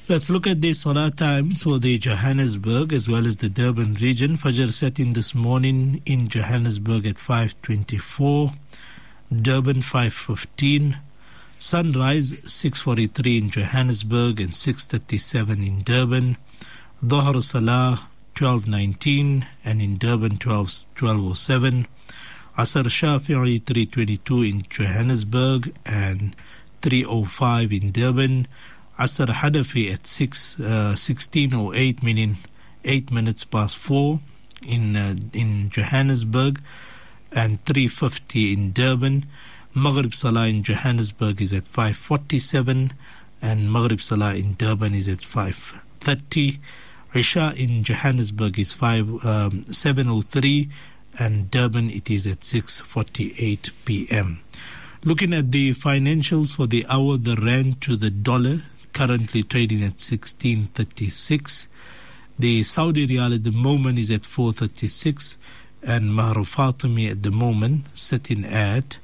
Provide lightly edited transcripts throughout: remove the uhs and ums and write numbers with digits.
Let's look at the solar times for the Johannesburg as well as the Durban region. Fajr set in this morning in Johannesburg at 5:24, Durban 5:15, sunrise 6:43 in Johannesburg and 6:37 in Durban, Dhuhr Salah 12:19 and in Durban 12:07, Asr Shafi'i 3:22 in Johannesburg and 3:05 in Durban, Asr Hanafi at 16:08, meaning 8 minutes past 4 in Johannesburg and 3:50 in Durban. Maghrib Salah in Johannesburg is at 5:47 and Maghrib Salah in Durban is at 5:30. Isha in Johannesburg is 7:03 and Durban it is at 6:48 p.m. Looking at the financials for the hour, the rand to the dollar currently trading at 16.36. The Saudi Riyal at the moment is at 4.36 and Mahr Fatimi at the moment sitting at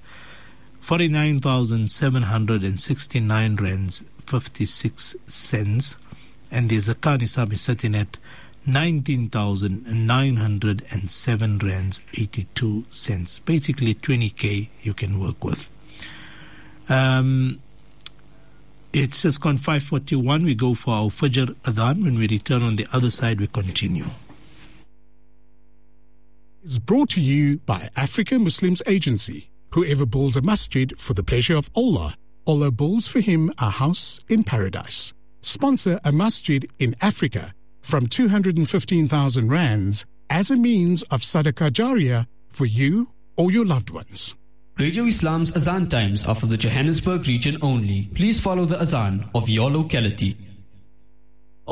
49,769 rands 56 cents, and the Zakat Nisab is sitting at 19,907 rands 82 cents. Basically 20k you can work with. It's just gone 5:41. We go for our Fajr Adhan. When we return on the other side, we continue. It's brought to you by Africa Muslims Agency. Whoever builds a masjid for the pleasure of Allah, Allah builds for him a house in paradise. Sponsor a masjid in Africa from 215,000 rands as a means of Sadaqah Jariyah for you or your loved ones. Radio Islam's Azan times are for the Johannesburg region only. Please follow the Azan of your locality.